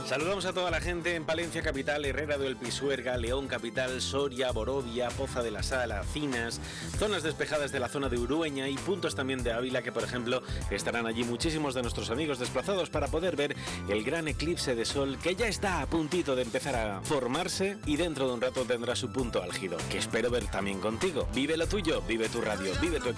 Saludamos a toda la gente en Palencia Capital, Herrera del Pisuerga, León Capital, Soria, Borovia, Poza de la Sala, Cinas, zonas despejadas de la zona de Urueña y puntos también de Ávila, que por ejemplo estarán allí muchísimos de nuestros amigos desplazados para poder ver el gran eclipse de sol que ya está a puntito de empezar a formarse y dentro de un rato tendrá su punto álgido, que espero ver también contigo. Vive lo tuyo, vive tu radio, vive tu